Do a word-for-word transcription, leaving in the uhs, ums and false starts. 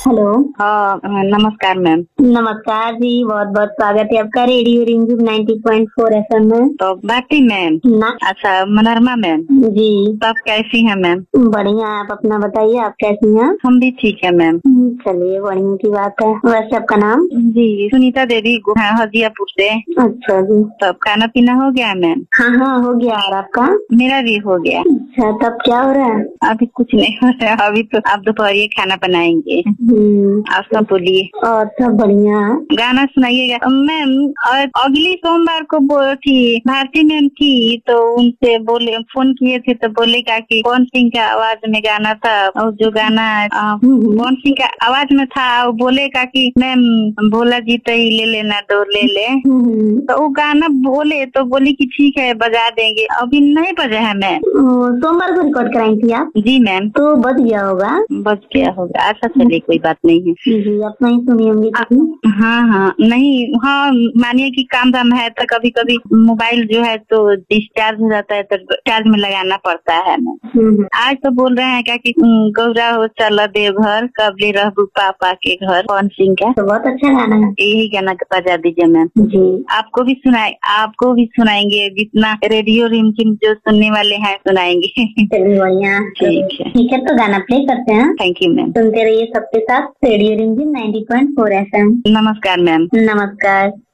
Hello. हाँ, नमस्कार ma'am. नमस्कार जी, बहुत बहुत स्वागत है आपका रेडियो रिमझिम नाइंटी पॉइंट फोर एफएम में। तो बाटी मैम। ना अच्छा, मनोरमा मैम जी। तो आप कैसी हैं मैम? बढ़िया, आप अपना बताइए, आप कैसी हैं? हम भी ठीक है मैम। चलिए, बढ़िया की बात है। वैसे आपका नाम? जी, सुनीता देवी, हजियापुर से। अच्छा जी। तब खाना पीना हो गया मैम? हाँ हाँ हो गया। और आपका? मेरा भी हो गया। अच्छा, तब क्या हो रहा है? अभी कुछ नहीं हो रहा है, अभी तो आप दोपहर खाना बनाएंगे। हम्म, आप सब बोलिए। और सब बढ़िया। गाना सुनाइएगा मैम। और अगली सोमवार को वो थी भारती मैम थी, तो उनसे बोले, फोन किए थे तो बोले का कि कौन सिंह का आवाज में गाना था, और जो गाना आ, कौन सिंह का आवाज में था, वो बोले का कि मैम भोला जी तो ही ले लेना, दो ले ले। तो वो गाना बोले तो बोली कि ठीक है बजा देंगे, अभी नहीं बजा है मैम। सोमवार को रिकॉर्ड कराई थी आप? जी मैम। तो बज गया होगा। बज गया होगा। अच्छा चलिए, कोई बात नहीं है जी, आप नहीं सुनी होंगी। हाँ हाँ नहीं, हाँ मानिए कि काम धाम है तो कभी कभी मोबाइल जो है तो डिस्चार्ज हो जाता है, तो चार्ज में लगाना पड़ता है मैम। आज तो बोल रहे हैं क्या कि गौरा हो चल देवघर, कबले रहबू पापा के घर, कौन सिंह का। तो बहुत अच्छा गाना है। यही गाना बजा दीजिए मैम। जी, आपको भी सुनाए, आपको भी सुनाएंगे, जितना रेडियो रिमझिम जो सुनने वाले हैं सुनाएंगे। चलिए बढ़िया। ठीक है ठीक है, तो गाना प्ले करते हैं। Thank you ma'am. सुनते रहिए सबके साथ रेडियो रिमझिम नाइंटी पॉइंट फोर एफएम। नमस्कार मैम। नमस्कार।